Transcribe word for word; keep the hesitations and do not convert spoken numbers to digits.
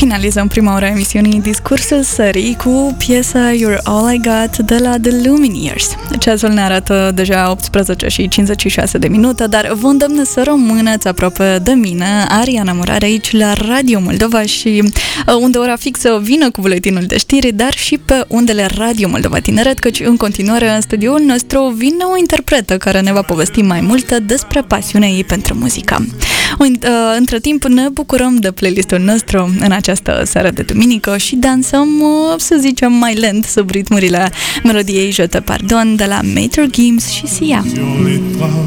Finalizăm prima oră a emisiunii Discursul Sării cu piesa You're All I Got de la The Lumineers. Ceasul ne arată deja optsprezece și cincizeci și șase de minute, dar vă îndemn să rămâneți aproape de mine, Ariana Murare, aici la Radio Moldova, și unde ora fixă vină cu buletinul de știri, dar și pe undele Radio Moldova Tineret, căci în continuare în studioul nostru vine o interpretă care ne va povesti mai multe despre pasiunea ei pentru muzică. Între timp ne bucurăm de playlistul nostru în această seară de duminică și dansăm, să zicem, mai lent sub ritmurile melodiei Je te pardon de la Maître Gims și Sia.